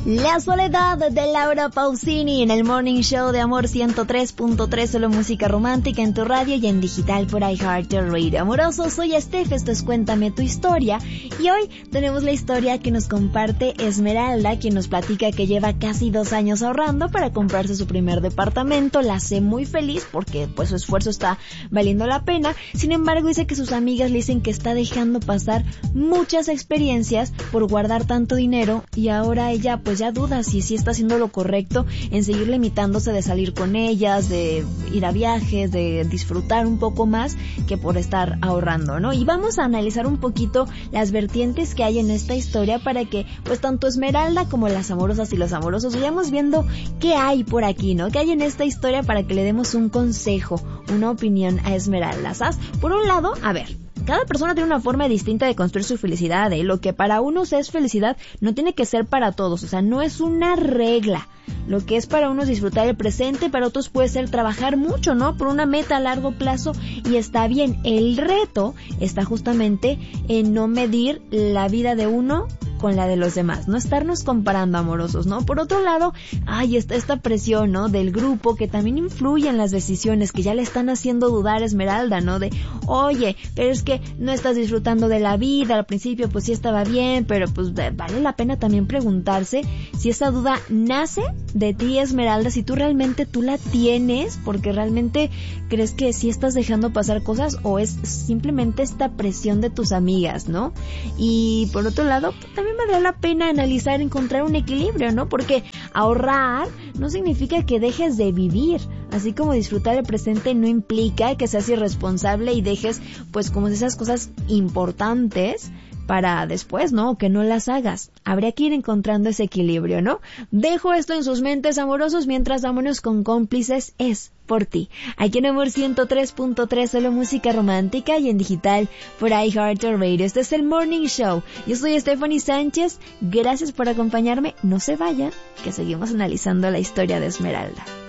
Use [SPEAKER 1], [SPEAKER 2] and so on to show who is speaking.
[SPEAKER 1] La soledad de Laura Pausini en el Morning Show de Amor 103.3, solo música romántica en tu radio y en digital por iHeartRadio. Amoroso, soy Steph, esto es Cuéntame tu historia y hoy tenemos la historia que nos comparte Esmeralda, quien nos platica que lleva casi 2 años ahorrando para comprarse su primer departamento. La hace muy feliz porque pues su esfuerzo está valiendo la pena. Sin embargo, dice que sus amigas le dicen que está dejando pasar muchas experiencias por guardar tanto dinero y ahora ella pues ya duda si está haciendo lo correcto en seguir limitándose de salir con ellas, de ir a viajes, de disfrutar un poco más que por estar ahorrando, ¿no? Y vamos a analizar un poquito las vertientes que hay en esta historia para que pues tanto Esmeralda como las amorosas y los amorosos vayamos viendo qué hay por aquí, ¿no? Qué hay en esta historia para que le demos un consejo, una opinión a Esmeralda, ¿sabes? Por un lado, a ver, cada persona tiene una forma distinta de construir su felicidad, ¿eh? Lo que para unos es felicidad no tiene que ser para todos, o sea, no es una regla. Lo que es para unos disfrutar el presente, para otros puede ser trabajar mucho, ¿no? Por una meta a largo plazo y está bien. El reto está justamente en no medir la vida de uno con la de los demás, no estarnos comparando, amorosos, ¿no? Por otro lado, está esta presión, ¿no? Del grupo que también influye en las decisiones, que ya le están haciendo dudar a Esmeralda, ¿no? De, oye, pero es que no estás disfrutando de la vida, al principio pues sí estaba bien, pero pues vale la pena también preguntarse si esa duda nace de ti, Esmeralda, si tú realmente la tienes, porque realmente crees que sí estás dejando pasar cosas o es simplemente esta presión de tus amigas, ¿no? Y por otro lado, también valdrá la pena analizar, encontrar un equilibrio, ¿no? Porque ahorrar no significa que dejes de vivir, así como disfrutar el presente no implica que seas irresponsable y dejes pues como esas cosas importantes para después, ¿no? Que no las hagas. Habría que ir encontrando ese equilibrio, ¿no? Dejo esto en sus mentes, amorosos, mientras vámonos con Cómplices, es por ti. Aquí en Amor 103.3, solo música romántica y en digital por iHeartRadio. Este es el Morning Show. Yo soy Stephanie Sánchez. Gracias por acompañarme. No se vayan, que seguimos analizando la historia de Esmeralda.